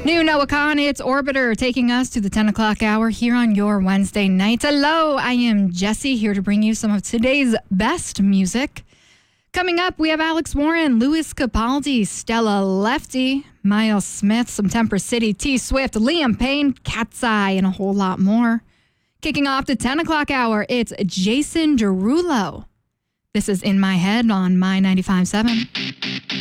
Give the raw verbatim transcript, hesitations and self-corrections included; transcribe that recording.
New Noah Khan, it's Orbiter taking us to the ten o'clock hour here on your Wednesday night. Hello, I am Jesse here to bring you some of today's best music. Coming up, we have Alex Warren, Louis Capaldi, Stella Lefty, Miles Smith, some Temper City, T Swift, Liam Payne, Cat's Eye, and a whole lot more. Kicking off the ten o'clock hour, it's Jason Derulo. This is In My Head on My ninety-five point seven.